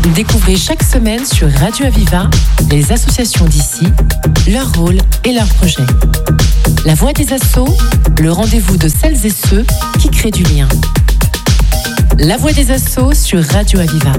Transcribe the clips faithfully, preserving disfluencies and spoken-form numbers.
Découvrez chaque semaine sur Radio Aviva les associations d'ici, leur rôle et leurs projets. La voix des assos, le rendez-vous de celles et ceux qui créent du lien. La voix des assos sur Radio Aviva.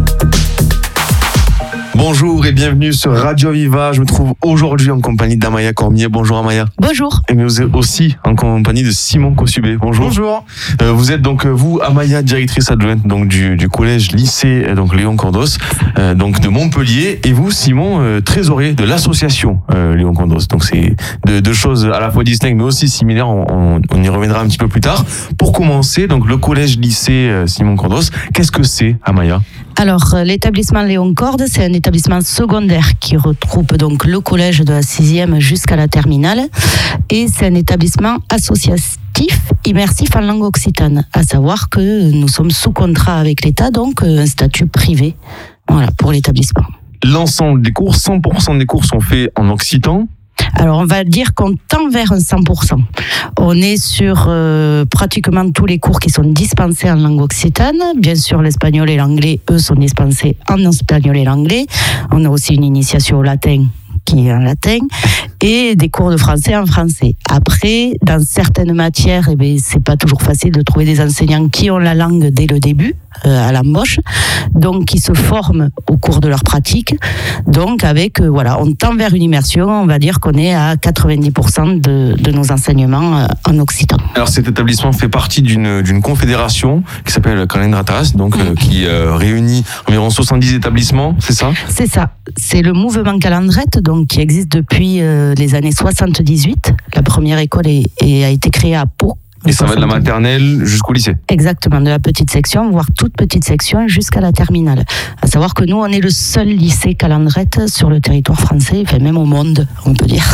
Bonjour et bienvenue sur Radio Aviva. Je me trouve aujourd'hui en compagnie d'Amaya Cormier. Bonjour Amaya. Bonjour. Et vous êtes aussi en compagnie de Simon Kossubé. Bonjour. Bonjour. Euh, vous êtes donc vous, Amaya, directrice adjointe donc du, du collège lycée donc Léon Cordos, euh, donc de Montpellier, et vous, Simon, euh, trésorier de l'association euh, Léon Cordos. Donc c'est deux, deux choses à la fois distinctes mais aussi similaires. On, on, on y reviendra un petit peu plus tard. Pour commencer, donc le collège lycée euh, Simon Cordos, qu'est-ce que c'est, Amaya? Alors, l'établissement Léon Cordes, c'est un établissement secondaire qui regroupe donc le collège de la sixième jusqu'à la terminale. Et c'est un établissement associatif immersif en langue occitane. À savoir que nous sommes sous contrat avec l'État, donc un statut privé. Voilà, pour l'établissement. L'ensemble des cours, cent pour cent des cours sont faits en occitan. Alors, on va dire qu'on tend vers un cent pour cent. On est sur euh, pratiquement tous les cours qui sont dispensés en langue occitane. Bien sûr, l'espagnol et l'anglais, eux, sont dispensés en espagnol et l'anglais. On a aussi une initiation au latin qui est en latin, et des cours de français en français. Après, dans certaines matières, eh bien, c'est pas toujours facile de trouver des enseignants qui ont la langue dès le début, euh, à l'embauche, donc qui se forment au cours de leur pratique. Donc, avec, euh, voilà, on tend vers une immersion, on va dire qu'on est à quatre-vingt-dix pour cent de, de nos enseignements euh, en occitan. Alors, cet établissement fait partie d'une, d'une confédération qui s'appelle Calendratas, donc, euh, qui euh, réunit environ soixante-dix établissements, c'est ça? C'est ça. C'est le mouvement Calendrette, donc qui existe depuis euh, les années soixante-dix-huit. La première école est, est, a été créée à Pau. Et ça va de la maternelle jusqu'au lycée. Exactement, de la petite section, voire toute petite section jusqu'à la terminale. À savoir que nous, on est le seul lycée Calendrette sur le territoire français, enfin même au monde, on peut dire.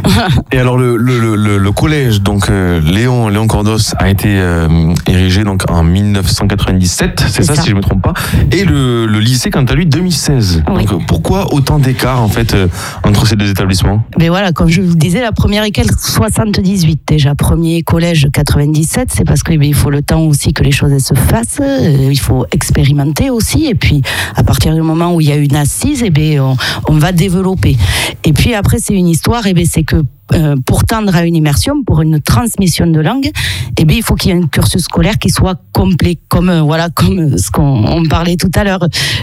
Et alors le, le, le, le collège, donc euh, Léon, Léon Cordos, a été euh, érigé donc en dix-neuf cent quatre-vingt-dix-sept, c'est, c'est ça, ça si je ne me trompe pas. Et le, le lycée, quant à lui, deux mille seize. Oui. Donc pourquoi autant d'écart en fait euh, entre ces deux établissements? Mais voilà, comme je vous disais, la première école soixante-dix-huit déjà, premier collège quatre-vingt-dix-sept, c'est parce qu'il eh faut le temps aussi que les choses elles se fassent, euh, il faut expérimenter aussi, et puis à partir du moment où il y a une assise, eh bien, on, on va développer. Et puis après, c'est une histoire, eh bien, c'est que Euh, pour tendre à une immersion, pour une transmission de langue, eh bien, il faut qu'il y ait un cursus scolaire qui soit complet, comme euh, voilà, comme ce qu'on on parlait tout à l'heure.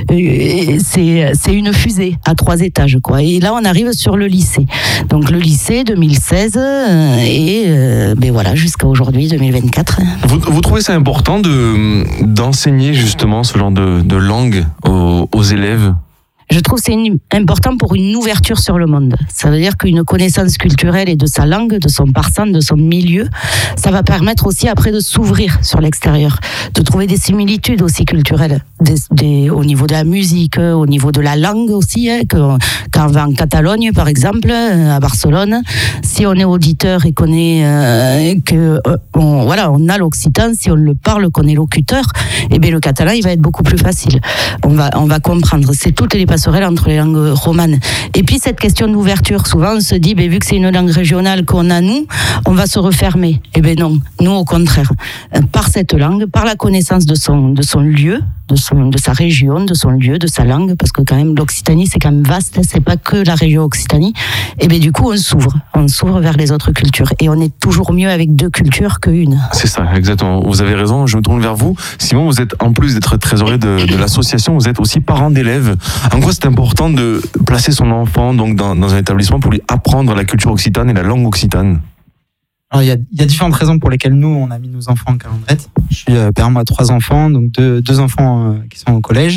Euh, c'est c'est une fusée à trois étages, quoi. Et là, on arrive sur le lycée. Donc le lycée deux mille seize euh, et euh, ben voilà jusqu'à aujourd'hui deux mille vingt-quatre. Vous, vous trouvez ça important de d'enseigner justement ce genre de, de langue aux, aux élèves? Je trouve que c'est une, important pour une ouverture sur le monde. Ça veut dire qu'une connaissance culturelle et de sa langue, de son parsant, de son milieu, ça va permettre aussi après de s'ouvrir sur l'extérieur, de trouver des similitudes aussi culturelles, des, des, au niveau de la musique, au niveau de la langue aussi. Hein, que, quand on va en Catalogne, par exemple, à Barcelone, si on est auditeur et qu'on est, euh, que, euh, on, voilà, on a l'occitan, si on le parle, qu'on est locuteur, eh bien le catalan, il va être beaucoup plus facile. On va, on va comprendre. C'est toutes les passerelles entre les langues romanes. Et puis cette question d'ouverture, souvent on se dit, ben, vu que c'est une langue régionale qu'on a nous, on va se refermer. Eh bien non, nous au contraire. Par cette langue, par la connaissance de son, de son lieu, de, son, de sa région, de son lieu, de sa langue, parce que quand même l'Occitanie c'est quand même vaste, c'est pas que la région Occitanie, et bien du coup on s'ouvre, on s'ouvre vers les autres cultures, et on est toujours mieux avec deux cultures qu'une. C'est ça, exactement, vous avez raison, je me tourne vers vous. Simon, vous êtes en plus d'être trésorier de, de l'association, vous êtes aussi parent d'élèves. En quoi c'est important de placer son enfant donc, dans, dans un établissement pour lui apprendre la culture occitane et la langue occitane? Alors, il y a, il y a différentes raisons pour lesquelles nous, on a mis nos enfants en calendrette. Je suis euh, père, moi, trois enfants, donc deux, deux enfants euh, qui sont au collège,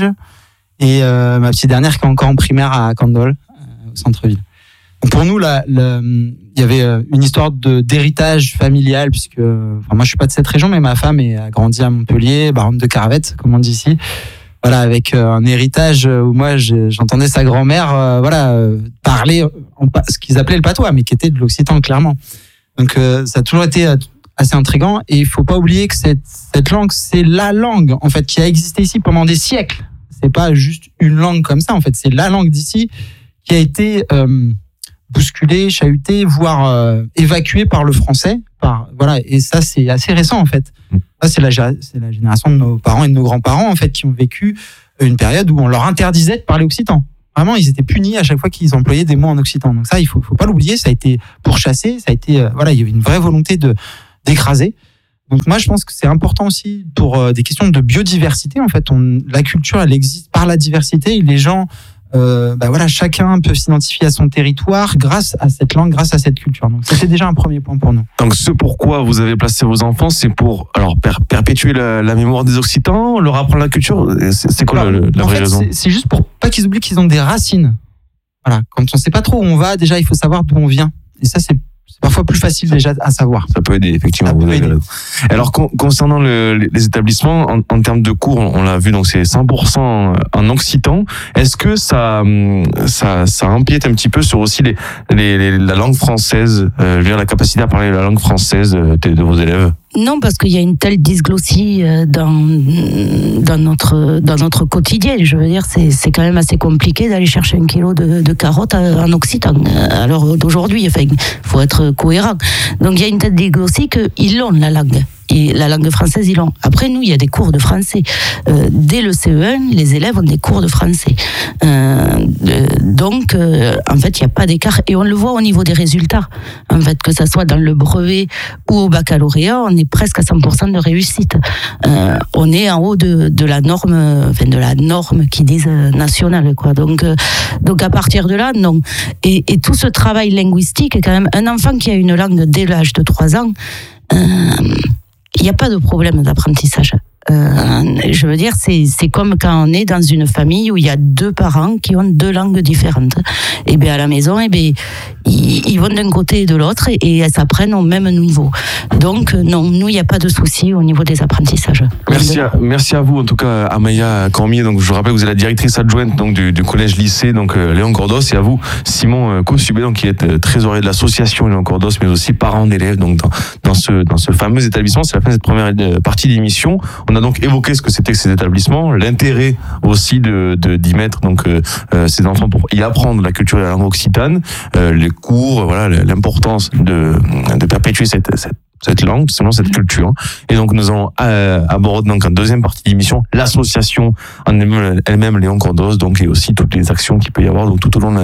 et euh, ma petite dernière qui est encore en primaire à Candol, euh, au centre-ville. Donc pour nous, là, là, il y avait une histoire de, d'héritage familial, puisque enfin, moi, je suis pas de cette région, mais ma femme est, a grandi à Montpellier, baronne de Caravette, comme on dit ici. Voilà, avec euh, un héritage où moi, j'entendais sa grand-mère euh, voilà, euh, parler en, ce qu'ils appelaient le patois, mais qui était de l'occitan, clairement. Donc euh, ça a toujours été assez intriguant, et il faut pas oublier que cette, cette langue, c'est la langue en fait qui a existé ici pendant des siècles. C'est pas juste une langue comme ça, en fait, c'est la langue d'ici qui a été euh, bousculée, chahutée, voire euh, évacuée par le français. Par, voilà, et ça c'est assez récent en fait. Ça c'est la, c'est la génération de nos parents et de nos grands-parents en fait qui ont vécu une période où on leur interdisait de parler occitan. Vraiment, ils étaient punis à chaque fois qu'ils employaient des mots en occitan. Donc ça, il faut, faut pas l'oublier. Ça a été pourchassé. Ça a été, euh, voilà, il y avait une vraie volonté de d'écraser. Donc moi, je pense que c'est important aussi pour euh, des questions de biodiversité. En fait, on, la culture, elle existe par la diversité. Et les gens, euh, bah voilà, chacun peut s'identifier à son territoire grâce à cette langue, grâce à cette culture. Donc c'était déjà un premier point pour nous. Donc ce pourquoi vous avez placé vos enfants, c'est pour alors per- perpétuer la, la mémoire des Occitans, leur apprendre la culture. C'est, c'est quoi Alors, le, la en vraie fait, raison? c'est, c'est juste pour pas qu'ils oublient qu'ils ont des racines. Voilà, quand on sait pas trop où on va, déjà il faut savoir d'où on vient. Et ça, c'est C'est parfois plus facile déjà à savoir. Ça peut aider, effectivement. Ça vous peut avez aider. raison. Alors, con- concernant le, les établissements, en, en termes de cours, on, on l'a vu, donc c'est cent pour cent en occitan. Est-ce que ça, hum, ça, ça empiète un petit peu sur aussi les, les, les- la langue française, euh, je veux dire, la capacité à parler la langue française de, de vos élèves? Non, parce qu'il y a une telle dysglossie euh, dans, dans, notre, dans notre quotidien. Je veux dire, c'est, c'est quand même assez compliqué d'aller chercher un kilo de, de carottes en occitan. À l'heure d'aujourd'hui, enfin, il faut être cohérent. Donc il y a une telle dysglossie qu'ils l'ont, la langue. Et la langue française, ils l'ont. Après, nous, il y a des cours de français. Euh, dès le C E un, les élèves ont des cours de français. Euh, euh, donc, euh, en fait, il n'y a pas d'écart. Et on le voit au niveau des résultats. En fait, que ça soit dans le brevet ou au baccalauréat, on est presque à cent pour cent de réussite. Euh, on est en haut de, de la norme, enfin, de la norme qu'ils disent nationale, quoi. Donc, euh, donc, à partir de là, non. Et, et tout ce travail linguistique, quand même, un enfant qui a une langue dès l'âge de trois ans, euh, il n'y a pas de problème d'apprentissage. Euh, je veux dire, c'est, c'est comme quand on est dans une famille où il y a deux parents qui ont deux langues différentes. Et bien à la maison, et bien ils, ils vont d'un côté et de l'autre et, et elles s'apprennent au même niveau. Donc non, nous il n'y a pas de souci au niveau des apprentissages. Merci à, merci à vous en tout cas, Amaya Cormier. Donc je vous rappelle que vous êtes la directrice adjointe donc du, du collège lycée donc euh, Léon Cordos, et à vous Simon euh, Kossubé, donc qui est euh, trésorier de l'association Léon Cordos, mais aussi parent d'élèves donc dans, dans ce dans ce fameux établissement. C'est la fin de cette première euh, partie d'émission. On a donc évoqué ce que c'était que ces établissements, l'intérêt aussi de, de d'y mettre donc euh, euh, ces enfants pour y apprendre la culture et la langue occitane, euh, les cours, voilà, l'importance de de perpétuer cette cette cette langue, selon cette culture. Et donc nous allons euh, aborder donc en deuxième partie d'émission l'association en elle-même, elle-même Léon Cordos, donc et aussi toutes les actions qu'il peut y avoir donc tout au long de